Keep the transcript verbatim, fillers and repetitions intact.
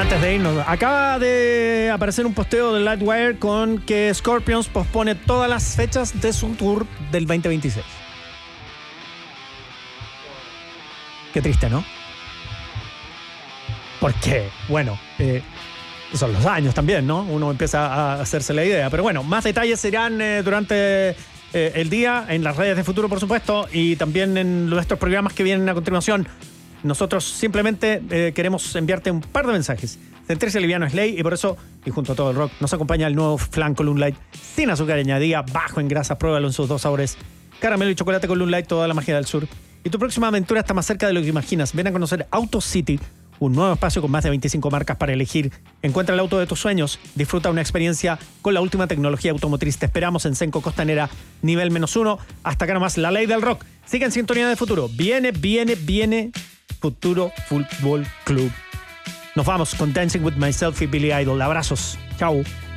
antes de irnos, acaba de aparecer un posteo de Lightwire con que Scorpions pospone todas las fechas de su tour del veinte veintiséis. Qué triste, ¿no? Porque, bueno, eh, son los años también, ¿no? Uno empieza a hacerse la idea. Pero bueno, más detalles serán eh, durante eh, el día en las redes de Futuro, por supuesto, y también en nuestros programas que vienen a continuación. Nosotros simplemente eh, queremos enviarte un par de mensajes. Sentirse liviano es ley y por eso, y junto a todo el rock, nos acompaña el nuevo flan con Loon Light sin azúcar añadida, bajo en grasa, pruébalo en sus dos sabores. Caramelo y chocolate con Loon Light, toda la magia del sur. Y tu próxima aventura está más cerca de lo que imaginas. Ven a conocer Auto City, un nuevo espacio con más de veinticinco marcas para elegir. Encuentra el auto de tus sueños. Disfruta una experiencia con la última tecnología automotriz. Te esperamos en Senco Costanera, nivel menos uno. Hasta acá nomás, la ley del rock. Sigue en sintonía de Futuro. Viene, viene, viene Futuro Fútbol Club. Nos vamos con Dancing With Myself y Billy Idol. Abrazos. Chao.